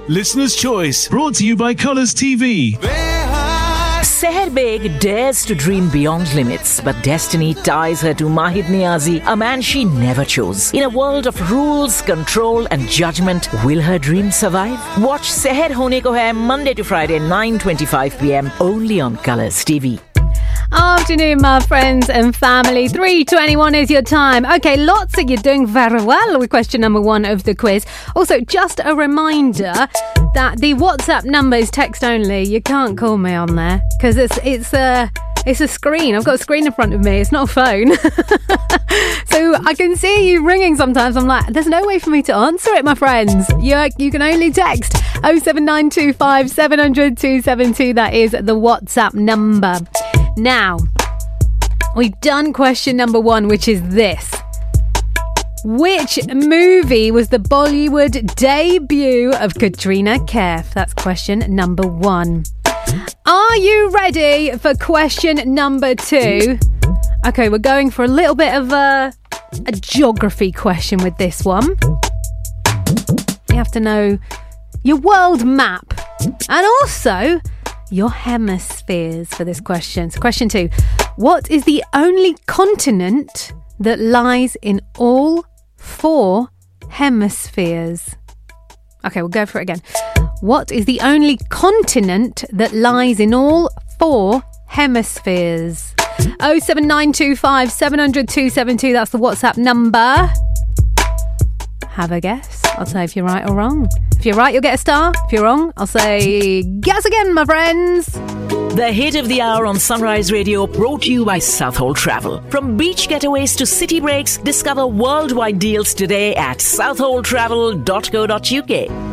Listener's Choice, brought to you by Colours TV. Seher Beg dares to dream beyond limits, but destiny ties her to Mahid Niazi, a man she never chose. In a world of rules, control and judgment, will her dream survive? Watch Seher Hone Ko Hai Monday to Friday, 9:25 p.m. only on Colours TV. Afternoon, my friends and family. 3:21 is your time. Okay, lots of you doing very well with question number 1 of the quiz. Also, just a reminder that the WhatsApp number is text only. You can't call me on there because it's a screen. I've got a screen in front of me. It's not a phone. So I can see you ringing sometimes. I'm like, there's no way for me to answer it, my friends. You can only text 07925 700 272. That is the WhatsApp number. Now, we've done question number 1, which is this. Which movie was the Bollywood debut of Katrina Kaif? That's question number 1. Are you ready for question number 2? Okay, we're going for a little bit of a geography question with this one. You have to know your world map and also your hemispheres for this question. So question 2. What is the only continent that lies in all 4 hemispheres? Okay, we'll go for it again. What is the only continent that lies in all 4 hemispheres? 07925 700 272. That's the WhatsApp number. Have a guess. I'll say if you're right or wrong. If you're right, you'll get a star. If you're wrong, I'll say guess again, my friends. The hit of the hour on Sunrise Radio, brought to you by Southhold Travel. From beach getaways to city breaks, discover worldwide deals today at southholdtravel.co.uk.